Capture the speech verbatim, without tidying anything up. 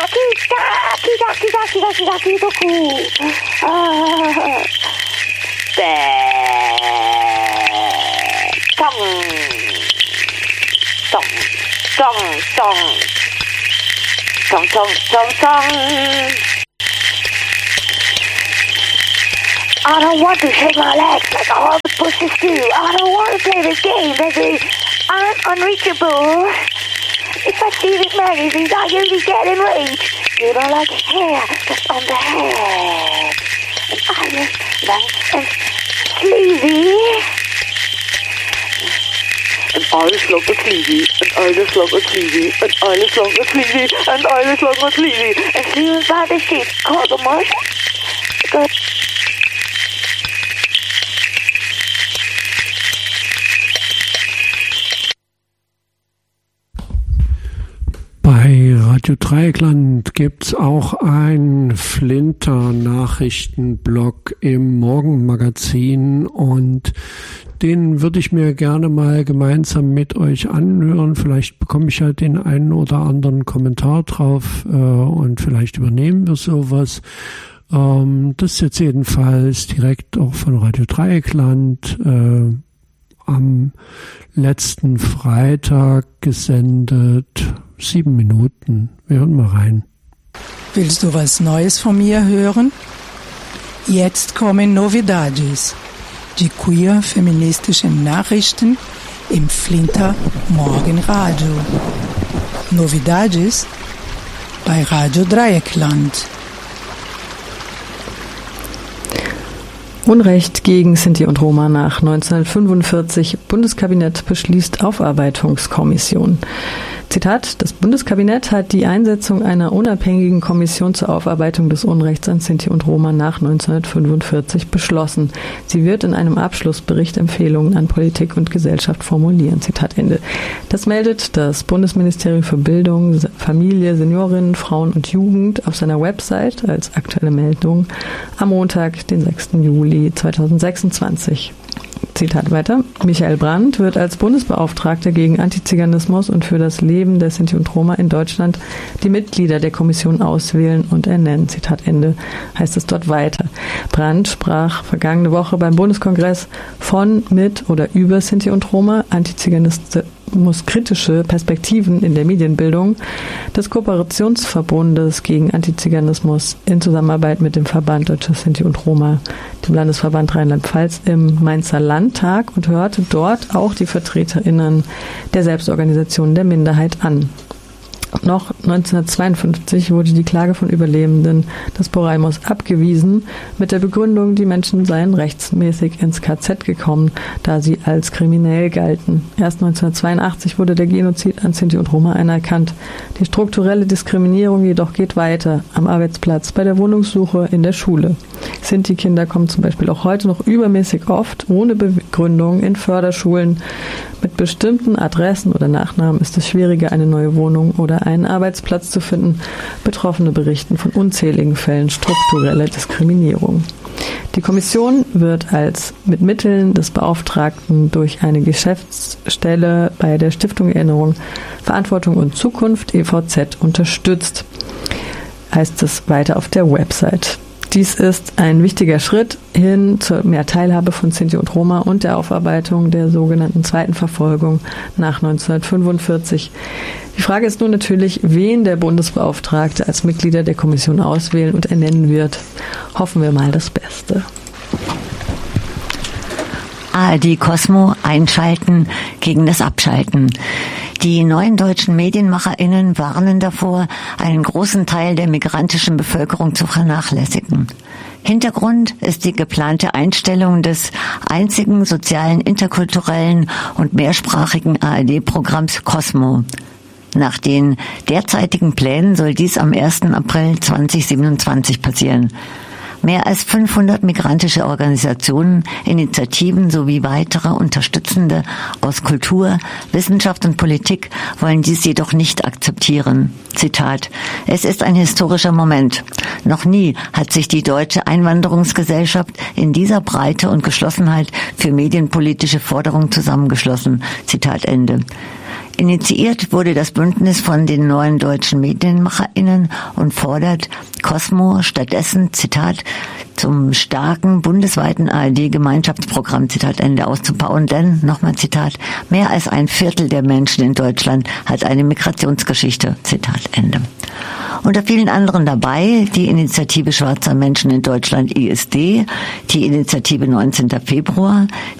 Daki, Daki, Daki, Daki, Daki, Doku. Ah. Bäh. Song. Song. Song, song. Song, song, song, song. I don't want to shake my legs like all the pussies do. I don't want to play this game, baby. I'm unreachable. If I see these magazines, I usually get enraged. You don't like hair just on the head. And I just long and sleazy. And alles long and sleazy. And alles long and sleazy. And alles long and sleazy. And alles long and sleazy. And sleazy by the sheep. Call the Martian. Good. Bei Radio Dreieckland gibt's auch einen Flinter-Nachrichtenblog im Morgenmagazin und den würde ich mir gerne mal gemeinsam mit euch anhören. Vielleicht bekomme ich ja den einen oder anderen Kommentar drauf äh, und vielleicht übernehmen wir sowas. Ähm, das ist jetzt jedenfalls direkt auch von Radio Dreieckland äh, am letzten Freitag gesendet. Sieben Minuten. Wir hören mal rein. Willst du was Neues von mir hören? Jetzt kommen Novidades. Die queer-feministischen Nachrichten im Flinter Morgenradio. Novidades bei Radio Dreieckland. Unrecht gegen Sinti und Roma nach neunzehnhundertfünfundvierzig. Bundeskabinett beschließt Aufarbeitungskommission. Zitat: Das Bundeskabinett hat die Einsetzung einer unabhängigen Kommission zur Aufarbeitung des Unrechts an Sinti und Roma nach neunzehnhundertfünfundvierzig beschlossen. Sie wird in einem Abschlussbericht Empfehlungen an Politik und Gesellschaft formulieren. Zitat Ende. Das meldet das Bundesministerium für Bildung, Familie, Seniorinnen, Frauen und Jugend auf seiner Website als aktuelle Meldung am Montag, den sechsten Juli zweitausendsechsundzwanzig. Zitat weiter. Michael Brandt wird als Bundesbeauftragter gegen Antiziganismus und für das Leben der Sinti und Roma in Deutschland die Mitglieder der Kommission auswählen und ernennen. Zitat Ende. Heißt es dort weiter. Brandt sprach vergangene Woche beim Bundeskongress von, mit oder über Sinti und Roma, Antiziganismus kritische Perspektiven in der Medienbildung des Kooperationsverbundes gegen Antiziganismus in Zusammenarbeit mit dem Verband Deutscher Sinti und Roma, dem Landesverband Rheinland-Pfalz im Mainzer Landtag und hörte dort auch die VertreterInnen der Selbstorganisation der Minderheit an. Noch neunzehnhundertzweiundfünfzig wurde die Klage von Überlebenden des Boraimos abgewiesen, mit der Begründung, die Menschen seien rechtsmäßig ins K Z gekommen, da sie als kriminell galten. Erst neunzehnhundertzweiundachtzig wurde der Genozid an Sinti und Roma anerkannt. Die strukturelle Diskriminierung jedoch geht weiter, am Arbeitsplatz, bei der Wohnungssuche, in der Schule. Sinti-Kinder kommen zum Beispiel auch heute noch übermäßig oft ohne Begründung in Förderschulen. Mit bestimmten Adressen oder Nachnamen ist es schwieriger, eine neue Wohnung oder einen Arbeitsplatz zu finden. Betroffene berichten von unzähligen Fällen struktureller Diskriminierung. Die Kommission wird als mit Mitteln des Beauftragten durch eine Geschäftsstelle bei der Stiftung Erinnerung, Verantwortung und Zukunft E V Z unterstützt, heißt es weiter auf der Website. Dies ist ein wichtiger Schritt hin zur mehr Teilhabe von Sinti und Roma und der Aufarbeitung der sogenannten zweiten Verfolgung nach neunzehnhundertfünfundvierzig. Die Frage ist nun natürlich, wen der Bundesbeauftragte als Mitglieder der Kommission auswählen und ernennen wird. Hoffen wir mal das Beste. A R D Cosmo einschalten gegen das Abschalten. Die neuen deutschen MedienmacherInnen warnen davor, einen großen Teil der migrantischen Bevölkerung zu vernachlässigen. Hintergrund ist die geplante Einstellung des einzigen sozialen, interkulturellen und mehrsprachigen A R D-Programms Cosmo. Nach den derzeitigen Plänen soll dies am ersten April zweitausendsiebenundzwanzig passieren. Mehr als fünfhundert migrantische Organisationen, Initiativen sowie weitere Unterstützende aus Kultur, Wissenschaft und Politik wollen dies jedoch nicht akzeptieren. Zitat: Es ist ein historischer Moment. Noch nie hat sich die deutsche Einwanderungsgesellschaft in dieser Breite und Geschlossenheit für medienpolitische Forderungen zusammengeschlossen. Zitat Ende. Initiiert wurde das Bündnis von den neuen deutschen MedienmacherInnen und fordert Cosmo stattdessen, Zitat, zum starken bundesweiten A R D-Gemeinschaftsprogramm, Zitat Ende, auszubauen, denn, nochmal Zitat, mehr als ein Viertel der Menschen in Deutschland hat eine Migrationsgeschichte, Zitat Ende. Unter vielen anderen dabei die Initiative Schwarzer Menschen in Deutschland I S D, die Initiative neunzehnter Februar,